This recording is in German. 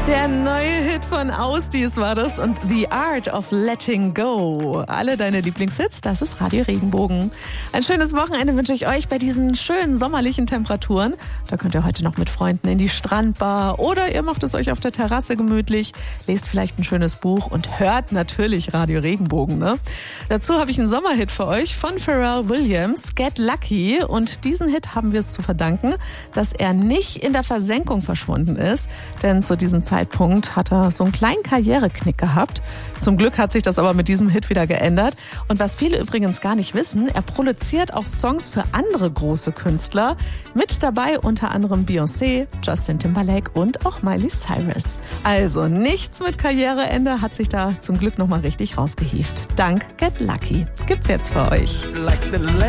Der neue Hit von Austis war das und The Art of Letting Go. Alle deine Lieblingshits, das ist Radio Regenbogen. Ein schönes Wochenende wünsche ich euch bei diesen schönen sommerlichen Temperaturen. Da könnt ihr heute noch mit Freunden in die Strandbar oder ihr macht es euch auf der Terrasse gemütlich, lest vielleicht ein schönes Buch und hört natürlich Radio Regenbogen. Ne? Dazu habe ich einen Sommerhit für euch von Pharrell Williams, Get Lucky. Und diesen Hit haben wir es zu verdanken, dass er nicht in der Versenkung verschwunden ist, denn zu diesem Zeitpunkt hat er so einen kleinen Karriereknick gehabt. Zum Glück hat sich das aber mit diesem Hit wieder geändert. Und was viele übrigens gar nicht wissen, er produziert auch Songs für andere große Künstler. Mit dabei unter anderem Beyoncé, Justin Timberlake und auch Miley Cyrus. Also nichts mit Karriereende, hat sich da zum Glück nochmal richtig rausgehievt. Dank Get Lucky. Gibt's jetzt für euch.